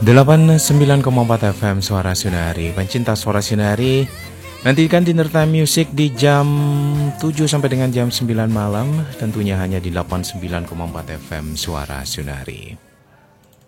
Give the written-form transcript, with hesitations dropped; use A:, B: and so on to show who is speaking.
A: 89,4 FM Suara Sunari. Pencinta Suara Sunari, nantikan Dinner Time Music di jam 7 sampai dengan jam 9 malam, tentunya hanya di 89,4 FM Suara Sunari.